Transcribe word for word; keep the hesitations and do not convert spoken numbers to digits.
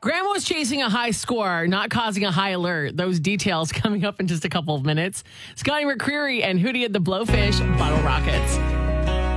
Grandma was chasing a high score, not causing a high alert. Those details coming up in just a couple of minutes. Scotty McCreery and Hootie and the Blowfish, Bottle Rockets.